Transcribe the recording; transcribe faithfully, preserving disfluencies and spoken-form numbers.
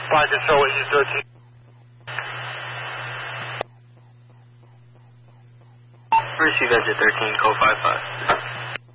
Flight control with you thirteen. Receive exit thirteen, code five five.